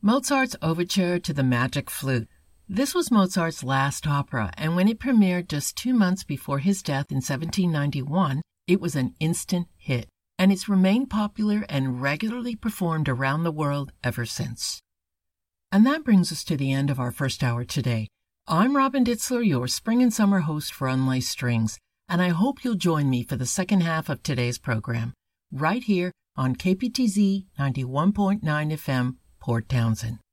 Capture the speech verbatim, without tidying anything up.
Mozart's Overture to the Magic Flute. This was Mozart's last opera, and when it premiered just two months before his death in seventeen ninety-one, it was an instant hit, and it's remained popular and regularly performed around the world ever since. And that brings us to the end of our first hour today. I'm Robin Ditzler, your spring and summer host for Unlaced Strings, and I hope you'll join me for the second half of today's program, right here on K P T Z ninety-one point nine F M, Port Townsend.